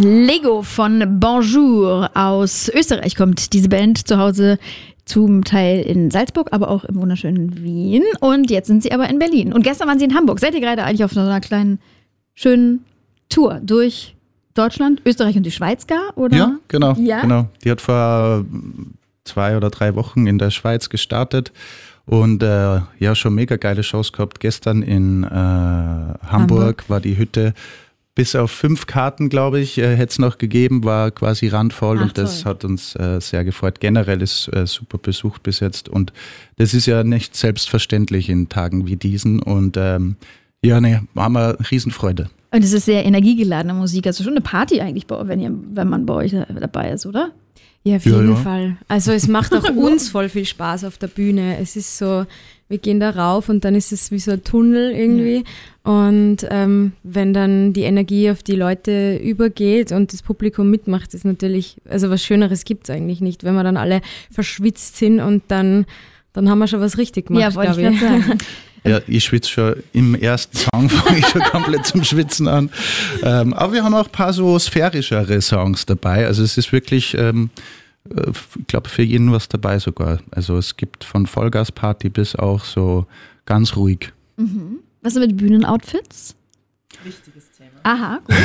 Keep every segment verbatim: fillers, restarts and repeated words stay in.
Lego von Bonjour aus Österreich kommt diese Band, zu Hause zum Teil in Salzburg, aber auch im wunderschönen Wien. Und jetzt sind sie aber in Berlin. Und gestern waren sie in Hamburg. Seid ihr gerade eigentlich auf so einer kleinen, schönen Tour durch Deutschland, Österreich und die Schweiz gar? Oder? Ja, genau, ja? genau. Die hat vor zwei oder drei Wochen in der Schweiz gestartet. Und äh, ja, schon mega geile Shows gehabt. Gestern in äh, Hamburg, Hamburg war die Hütte. Bis auf fünf Karten, glaube ich, äh, hätte es noch gegeben, war quasi randvoll. Ach, und das toll. Hat uns äh, sehr gefreut. Generell ist äh, super besucht bis jetzt und das ist ja nicht selbstverständlich in Tagen wie diesen und ähm, ja, ne, haben wir Riesenfreude. Und es ist sehr energiegeladene Musik, also schon eine Party eigentlich, wenn, ihr, wenn man bei euch dabei ist, oder? Ja, auf jeden ja, ja. Fall. Also es macht auch uns voll viel Spaß auf der Bühne. Es ist so, wir gehen da rauf und dann ist es wie so ein Tunnel irgendwie. Ja. Und ähm, wenn dann die Energie auf die Leute übergeht und das Publikum mitmacht, ist natürlich, also was Schöneres gibt es eigentlich nicht, wenn wir dann alle verschwitzt sind und dann, dann haben wir schon was richtig gemacht, ja, wollte glaube ich. ich gerade sagen. Ja, ich schwitze schon im ersten Song, fange ich schon komplett zum Schwitzen an. Ähm, aber wir haben auch ein paar so sphärischere Songs dabei. Also es ist wirklich, ähm, ich glaube, für jeden was dabei sogar. Also es gibt von Vollgasparty bis auch so ganz ruhig. Mhm. Was ist mit Bühnenoutfits? Wichtiges Thema. Aha, gut.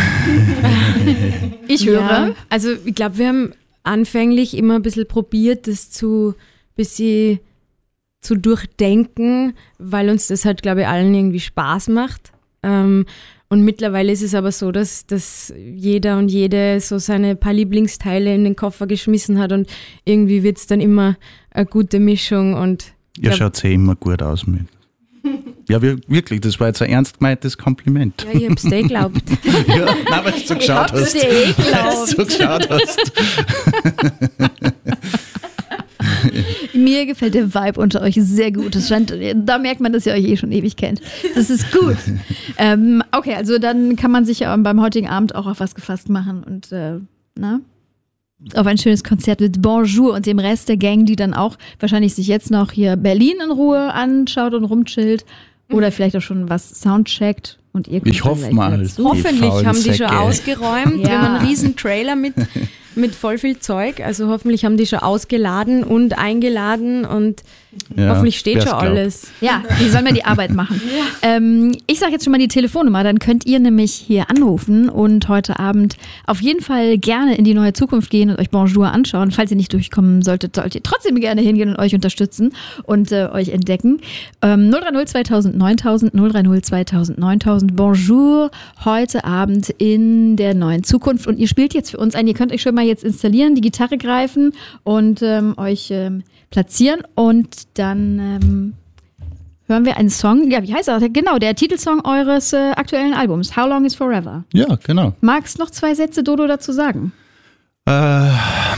Ich höre. Ja, also ich glaube, wir haben anfänglich immer ein bisschen probiert, das zu bisschen zu durchdenken, weil uns das halt, glaube ich, allen irgendwie Spaß macht. Ähm, und mittlerweile ist es aber so, dass, dass jeder und jede so seine paar Lieblingsteile in den Koffer geschmissen hat und irgendwie wird es dann immer eine gute Mischung. Und Ihr schaut sehr immer gut aus mit. Ja, wirklich, das war jetzt ein ernst gemeintes Kompliment. Ja, ich hab's dir geglaubt. Ja, nein, weil du so geschaut hast. Ich hab's dir geglaubt. Weil du so geschaut hast. Mir gefällt der Vibe unter euch sehr gut. Das scheint, da merkt man, dass ihr euch eh schon ewig kennt. Das ist gut. ähm, okay, also dann kann man sich ja beim heutigen Abend auch auf was gefasst machen und äh, na, auf ein schönes Konzert mit Bonjour und dem Rest der Gang, die dann auch wahrscheinlich sich jetzt noch hier Berlin in Ruhe anschaut und rumchillt oder vielleicht auch schon was soundcheckt. Und ihr ich hoffe mal. Hoffentlich haben die Säcke. schon ausgeräumt. Ja. Wir haben einen riesen Trailer mit, mit voll viel Zeug. Also hoffentlich haben die schon ausgeladen und eingeladen und ja, hoffentlich steht schon alles. Ja, die sollen mir die Arbeit machen. Ja. Ähm, ich sage jetzt schon mal die Telefonnummer, dann könnt ihr nämlich hier anrufen und heute Abend auf jeden Fall gerne in die neue Zukunft gehen und euch Bonjour anschauen. Falls ihr nicht durchkommen solltet, solltet ihr trotzdem gerne hingehen und euch unterstützen und äh, euch entdecken. Ähm, null drei null zweitausend neuntausend, null drei null zweitausend neuntausend. Bonjour, heute Abend in der neuen Zukunft. Und ihr spielt jetzt für uns ein. Ihr könnt euch schon mal jetzt installieren, die Gitarre greifen und ähm, euch ähm, platzieren. Und dann ähm, hören wir einen Song. Ja, wie heißt er? Genau, der Titelsong eures äh, aktuellen Albums, How Long is Forever. Ja, genau. Magst du noch zwei Sätze, Dodo, dazu sagen? Äh...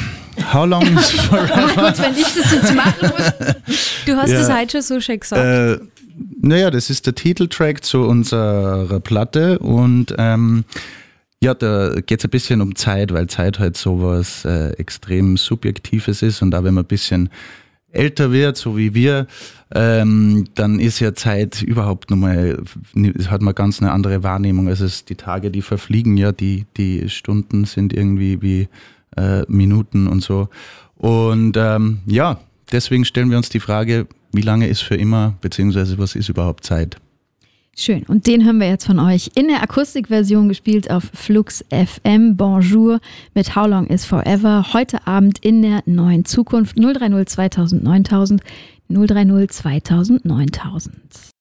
How long is forever? Gut, wenn ich das jetzt machen muss. Du hast ja. das heute schon so schön gesagt. Äh, naja, das ist der Titeltrack zu unserer Platte und ähm, ja, da geht es ein bisschen um Zeit, weil Zeit halt sowas äh, extrem Subjektives ist und auch wenn man ein bisschen älter wird, so wie wir, ähm, dann ist ja Zeit überhaupt nochmal, hat man ganz eine andere Wahrnehmung. Also es, die Tage, die verfliegen ja, die, die Stunden sind irgendwie wie Äh, Minuten und so. Und ähm, ja, deswegen stellen wir uns die Frage, wie lange ist für immer, beziehungsweise was ist überhaupt Zeit? Schön. Und den hören wir jetzt von euch in der Akustikversion gespielt auf Flux F M. Bonjour mit How Long is Forever. Heute Abend in der neuen Zukunft. null drei null zweitausend neuntausend, null drei null zweitausend neuntausend.